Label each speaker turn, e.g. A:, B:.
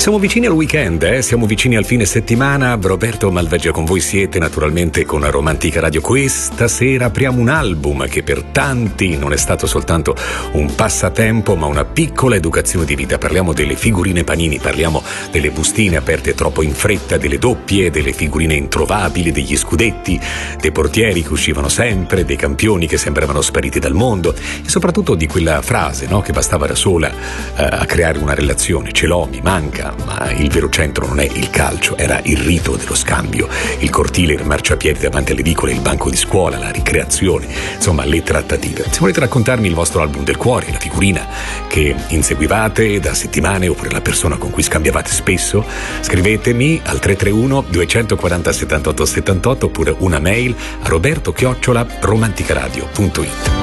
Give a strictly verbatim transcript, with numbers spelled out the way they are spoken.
A: Siamo vicini al weekend, eh? Siamo vicini al fine settimana. Roberto Malvagia con voi siete, naturalmente con Romantica Radio. Questa sera apriamo un album che per tanti non è stato soltanto un passatempo, ma una piccola educazione di vita. Parliamo delle figurine Panini, parliamo delle bustine aperte troppo in fretta, delle doppie, delle figurine introvabili, degli scudetti, dei portieri che uscivano sempre, dei campioni che sembravano spariti dal mondo e soprattutto di quella frase, no, che bastava da sola uh, a creare una relazione. Ce l'ho, mi manca, ma il vero centro non è il calcio, era il rito dello scambio, il cortile, il marciapiede davanti alle edicole, il banco di scuola, la ricreazione, insomma le trattative. Se volete raccontarmi il vostro album del cuore, la figurina che inseguivate da settimane oppure la persona con cui scambiavate spesso, scrivetemi al tre tre uno due quattro zero settantotto settantotto oppure una mail a roberto chiocciola romanticaradio punto it.